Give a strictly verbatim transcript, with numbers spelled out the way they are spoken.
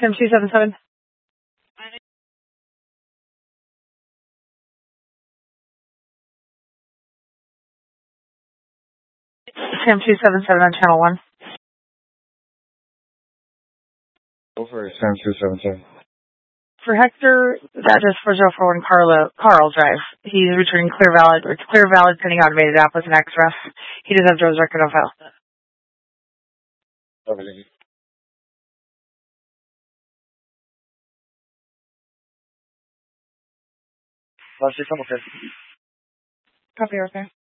Sam two seven seven. Sam two seven seven on channel one. Go for it, Sam two seven seven. For Hector, that is four zero four one Carlo, Carl Drive. He's returning clear valid, or clear valid pending automated app with an X R F. He does have Joe's record on file. Okay. Let's see some of it. Copy, okay.